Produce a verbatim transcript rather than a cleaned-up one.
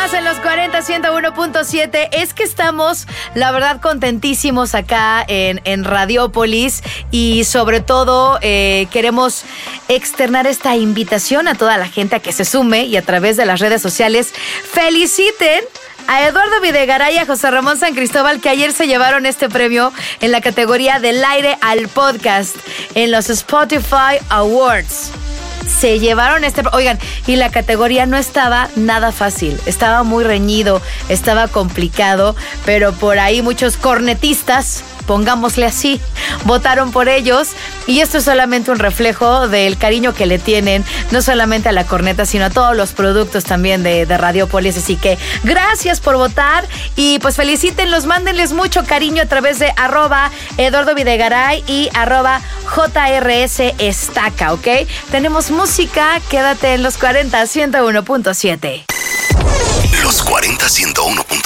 Seguimos en los cuarenta, ciento uno punto siete. Es que estamos, la verdad, contentísimos acá en, en Radiópolis y sobre todo eh, queremos externar esta invitación a toda la gente a que se sume y a través de las redes sociales feliciten a Eduardo Videgaray y a José Ramón San Cristóbal, que ayer se llevaron este premio en la categoría del aire al podcast en los Spotify Awards. Se llevaron este... Oigan, y la categoría no estaba nada fácil. Estaba muy reñido, estaba complicado, pero por ahí muchos cornetistas, pongámosle así, votaron por ellos. Y esto es solamente un reflejo del cariño que le tienen, no solamente a la corneta, sino a todos los productos también de, de Radiópolis. Así que gracias por votar y pues felicítenlos, mándenles mucho cariño a través de arroba Eduardo Videgaray y arroba J R S Estaca, ¿ok? Tenemos música, quédate en los cuarenta, ciento uno punto siete. Los cuarenta, ciento uno